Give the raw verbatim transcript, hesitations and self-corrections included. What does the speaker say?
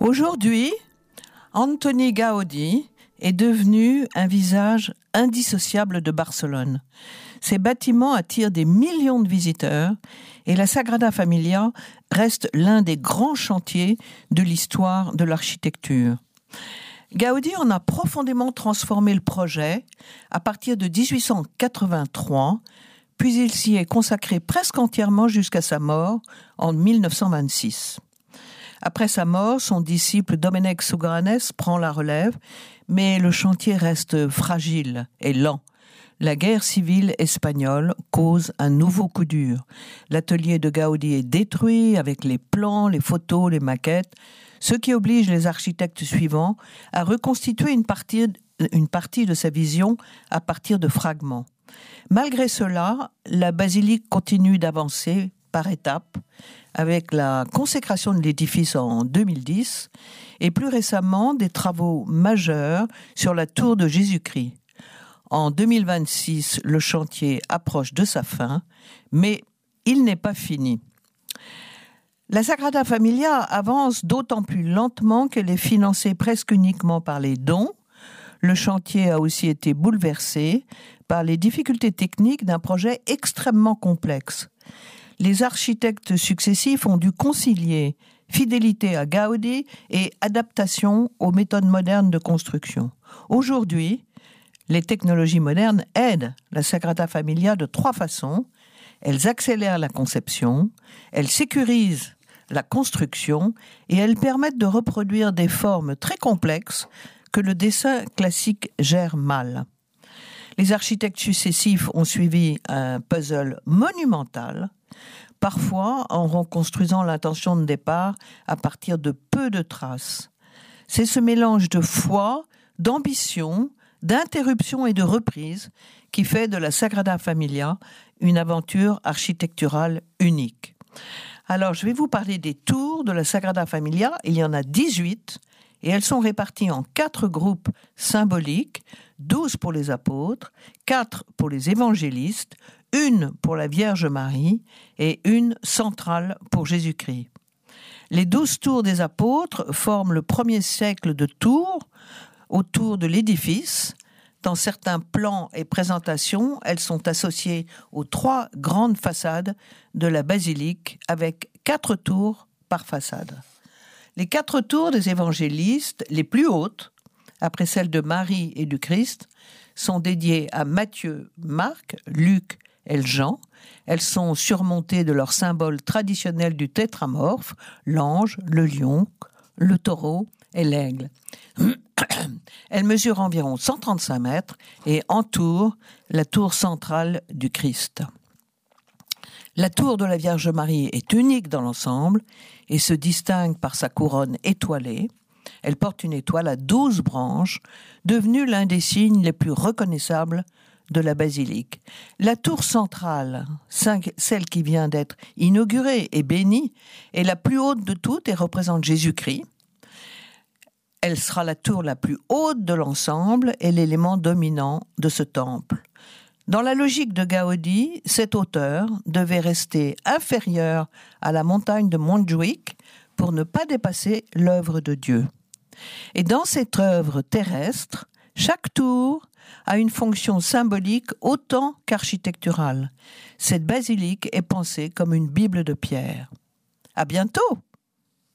Aujourd'hui, Antoni Gaudi est devenu un visage indissociable de Barcelone. Ces bâtiments attirent des millions de visiteurs et la Sagrada Familia reste l'un des grands chantiers de l'histoire de l'architecture. Gaudi en a profondément transformé le projet à partir de dix-huit cent quatre-vingt-trois, puis il s'y est consacré presque entièrement jusqu'à sa mort en mille neuf cent vingt-six. Après sa mort, son disciple Domènec Sugranes prend la relève, mais le chantier reste fragile et lent. La guerre civile espagnole cause un nouveau coup dur. L'atelier de Gaudi est détruit avec les plans, les photos, les maquettes, ce qui oblige les architectes suivants à reconstituer une partie, une partie de sa vision à partir de fragments. Malgré cela, la basilique continue d'avancer par étapes, avec la consécration de l'édifice en deux mille dix et plus récemment des travaux majeurs sur la tour de Jésus-Christ. En deux mille vingt-six, le chantier approche de sa fin, mais il n'est pas fini. La Sagrada Familia avance d'autant plus lentement qu'elle est financée presque uniquement par les dons. Le chantier a aussi été bouleversé par les difficultés techniques d'un projet extrêmement complexe. Les architectes successifs ont dû concilier fidélité à Gaudi et adaptation aux méthodes modernes de construction. Aujourd'hui, les technologies modernes aident la Sagrada Familia de trois façons. Elles accélèrent la conception, elles sécurisent la construction et elles permettent de reproduire des formes très complexes que le dessin classique gère mal. Les architectes successifs ont suivi un puzzle monumental, parfois en reconstruisant l'intention de départ à partir de peu de traces. C'est ce mélange de foi, d'ambition, d'interruption et de reprise qui fait de la Sagrada Familia une aventure architecturale unique. Alors, je vais vous parler des tours de la Sagrada Familia. Il y en a dix-huit et elles sont réparties en quatre groupes symboliques, douze pour les apôtres, quatre pour les évangélistes, une pour la Vierge Marie et une centrale pour Jésus-Christ. Les douze tours des apôtres forment le premier siècle de tours autour de l'édifice. Dans certains plans et présentations, elles sont associées aux trois grandes façades de la basilique avec quatre tours par façade. Les quatre tours des évangélistes, les plus hautes, après celles de Marie et du Christ, sont dédiées à Matthieu, Marc, Luc et Jean. Elles sont surmontées de leurs symboles traditionnels du tétramorphe, l'ange, le lion, le taureau et l'aigle. Elles mesurent environ cent trente-cinq mètres et entourent la tour centrale du Christ. La tour de la Vierge Marie est unique dans l'ensemble et se distingue par sa couronne étoilée. Elle porte une étoile à douze branches, devenue l'un des signes les plus reconnaissables de la basilique. La tour centrale, celle qui vient d'être inaugurée et bénie, est la plus haute de toutes et représente Jésus-Christ. Elle sera la tour la plus haute de l'ensemble et l'élément dominant de ce temple. Dans la logique de Gaudi, cette hauteur devait rester inférieure à la montagne de Montjuïc pour ne pas dépasser l'œuvre de Dieu. Et dans cette œuvre terrestre, chaque tour a une fonction symbolique autant qu'architecturale. Cette basilique est pensée comme une Bible de pierre. À bientôt!